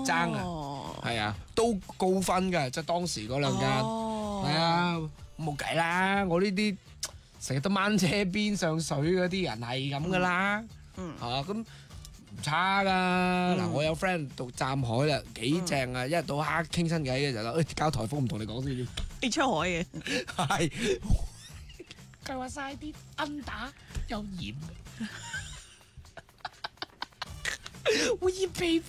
爭啊，係啊，都高分㗎，即係當時嗰兩間，係啊，冇計啦，我呢啲成日都掹車邊上水嗰啲人係咁噶啦，咁唔差噶。嗱，我有 friend 讀湛海啦，幾正啊，一日到黑傾親偈嘅時候，搞颱風唔同你講先， 你出海嘅係計劃晒啲恩打又鹽。會熱皮膚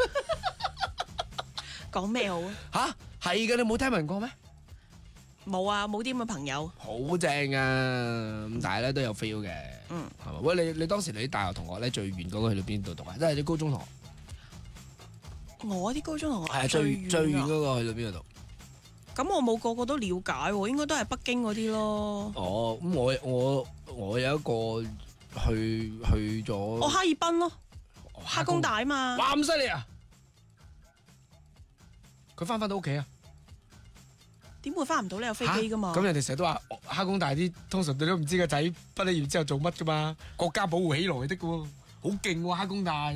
講咩好啊？ 吓，係嘅，你冇聽聞過咩？ 冇啊，冇啲咁嘅朋友。 好正啊！咁但係咧都有 feel 嘅，係嘛？喂，你當時你啲大學同學咧最遠嗰個去到邊度讀啊？即係啲高中同學。 我啲高中同學係最遠嗰個去到邊度讀？ 咁我冇個個都了解喎，應該都係北京嗰啲咯。 哦，咁我有一個去咗。 哈爾濱咯。哈工大啊嘛， 哇咁犀利啊！佢翻到屋企啊？ 點會翻唔到呢？有飛機噶嘛？ 咁人哋成日都話哈工大啲，通常你都唔知個仔畢咗業之後做乜噶嘛？國家保護起來的噶喎，好勁喎哈工大。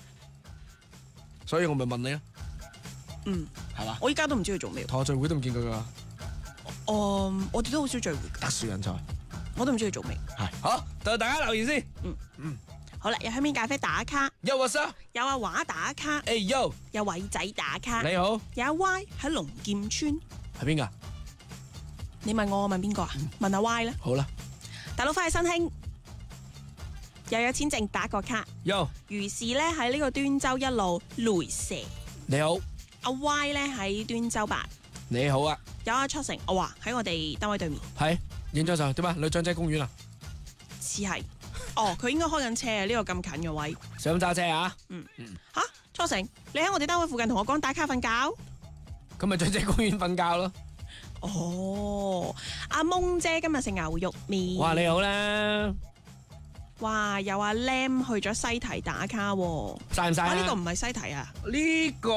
所以我咪問你啊。係嘛？ 我依家都唔知佢做咩。 同學聚會都唔見佢噶。 我哋都好少聚會。 特殊人才。 我都唔知佢做咩。 係好，到大家留言先。 好啦，有香檳咖啡打卡， 有what's up？ 有阿華打卡， yo， 有偉仔打卡， 你好， 有阿 Y 喺龍劍村， 係邊個？ 你問我問邊個啊？問阿 Y 啦。 好啦， 大佬快去新興，又有錢剩打個卡。 yo， 於是咧喺呢個端州一路雷蛇， 你好， 阿 Y 咧喺端州八， 你好啊， 有阿出成，我話喺我哋單位對面， 係影張相點啊？去長者公園啊？ 似係。佢應該開緊車啊！呢個咁近嘅位， 想揸車啊？ 初成，你喺我哋單位附近同我講打卡瞓覺， 咁咪長者公園瞓覺咯。 阿蒙姐今日食牛肉麵。 哇，你好啦。 哇，有阿 Lam 去咗西堤打卡喎， 晒唔晒啊？ 呢個唔係西堤啊， 呢個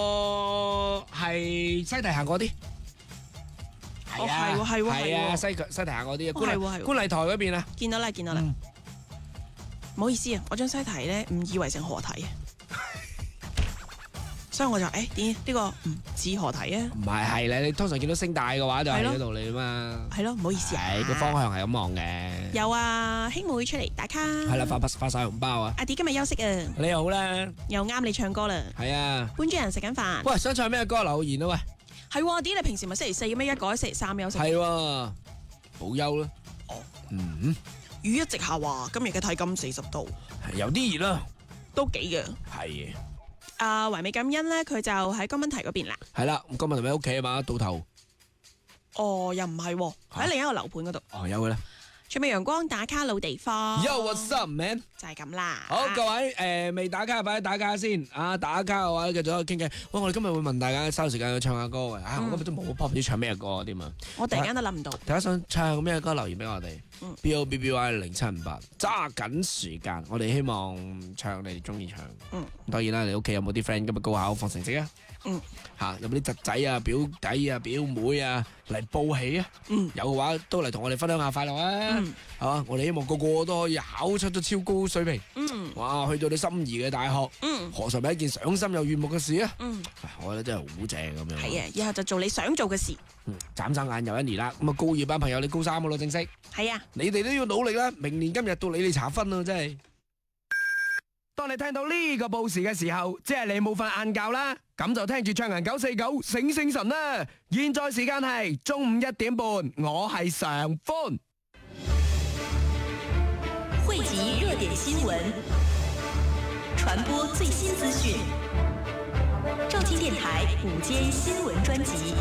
係西堤行嗰啲。係啊，西堤行嗰啲啊，觀禮台嗰邊啊。 見到啦。唔好意思啊，我將西堤咧誤以為成河堤啊，所以我就點呢個唔似河堤啊？唔係咧，你通常見到星大嘅話就係嗰度嚟啊嘛。 係咯，唔好意思啊。 係個方向係咁望嘅。 有啊，兄妹出嚟打卡。 係啦，發晒紅包啊！ 阿弟今日休息啊。 你好啦。又啱你唱歌啦。 係啊。 搬主人食緊飯。 喂，想唱咩歌留言啊喂？ 係喎，啲你平時咪星期四嘅咩？一改星期三休息。 係喎，保休啦。 雨一直下滑，今日嘅體感40度， 有啲熱啦， 都幾嘅。 係啊，維美感恩咧，佢就喺江濱堤嗰邊啦。 係啦，咁今日同喺屋企啊嘛，到頭。 又唔係喎，喺另一個樓盤嗰度。 有嘅啦。 最美陽光打卡老地方。 Yo what's up man？ 就係咁啦。 好，各位未打卡快啲打卡先啊！打卡嘅話繼續傾偈。喂，我哋今日會問大家收時間去唱下歌嘅。我今日都冇 pop 唔知唱咩歌添啊！ 我突然間都諗唔到。 大家想唱咩歌留言俾我哋？BOBBY0758揸緊時間，我哋希望唱你哋中意唱。當然啦，你屋企有冇啲 friend 今日高考放成績啊？有冇啲侄仔啊、表弟啊、表妹啊嚟報喜啊？有嘅話都嚟同我哋分享下快樂啊！我哋希望個個都可以考出咗超高水平。哇，去到你心儀嘅大學，何嘗唔係一件賞心又悅目嘅事啊？我覺得真係好正咁樣。 係啊，以後就做你想做嘅事。 眨眨眼又一年啦，咁啊高二班朋友你高三噶咯，正式。 係啊， 你哋都要努力啦，明年今日到你哋查分啊，真係。當你聽到呢個報時嘅時候，即係你冇瞓晏覺啦，咁就聽住暢行949醒醒神啦。現在時間係中午1點半，我係常歡。 匯集熱點新聞，傳播最新資訊。正青電台午間新聞專輯。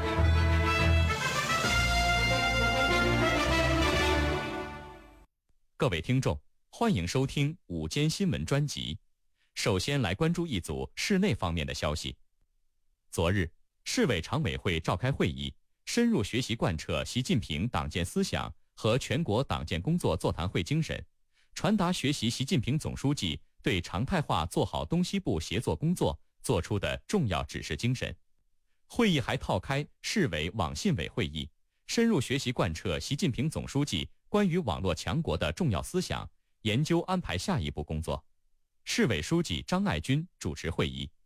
各位聽眾，歡迎收聽午間新聞專輯。首先來關注一組市內方面的消息。昨日，市委常委會召開會議，深入學習貫徹習近平黨建思想和全國黨建工作座談會精神，傳達學習習近平總書記對常態化做好東西部協作工作作出的重要指示精神。會議還召開市委網信委會議，深入學習貫徹習近平總書記關於網絡強國的重要思想，研究安排下一步工作。市委書記張愛軍主持會議。